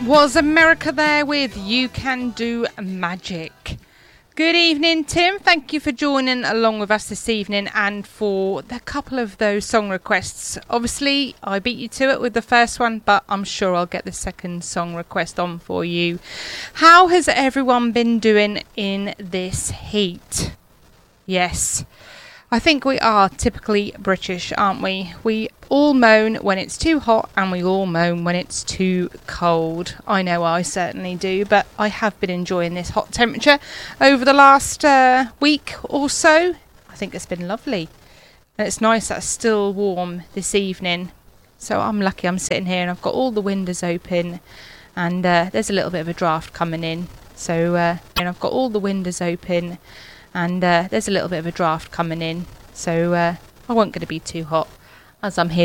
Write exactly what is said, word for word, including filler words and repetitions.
Was America there with You Can Do Magic. Good evening, Tim. Thank you for joining along with us this evening and for a couple of those song requests. Obviously, I beat you to it with the first one, but I'm sure I'll get the second song request on for you. How has everyone been doing in this heat? Yes, I think we are typically British, aren't we? We all moan when it's too hot and we all moan when it's too cold. I know I certainly do, but I have been enjoying this hot temperature over the last uh, week or so. I think it's been lovely. And it's nice that it's still warm this evening. So I'm lucky I'm sitting here and I've got all the windows open and uh, there's a little bit of a draft coming in. So uh, and I've got all the windows open and uh, there's a little bit of a draft coming in. So uh, I won't going to be too hot as I'm here